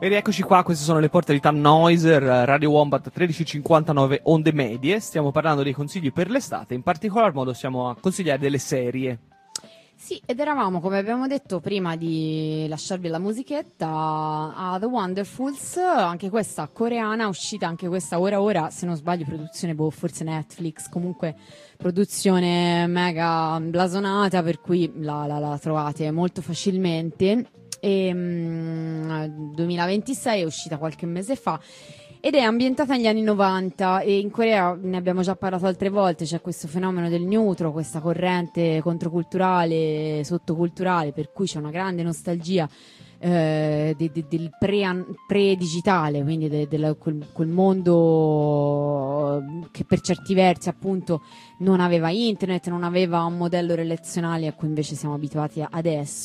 E rieccoci qua, queste sono le portalità Noiser, Radio Wombat 1359 onde medie. Stiamo parlando dei consigli per l'estate, in particolar modo stiamo a consigliare delle serie. Sì, ed eravamo, come abbiamo detto prima di lasciarvi la musichetta, a The Wonderfuls, anche questa coreana, uscita anche questa ora, se non sbaglio, produzione, forse Netflix, comunque produzione mega blasonata, per cui la trovate molto facilmente. 2026 è uscita qualche mese fa ed è ambientata negli anni 90 e in Corea ne abbiamo già parlato altre volte, c'è questo fenomeno del neutro, questa corrente controculturale, sottoculturale, per cui c'è una grande nostalgia del pre-digitale, quindi quel mondo che per certi versi appunto non aveva internet, non aveva un modello relazionale a cui invece siamo abituati adesso.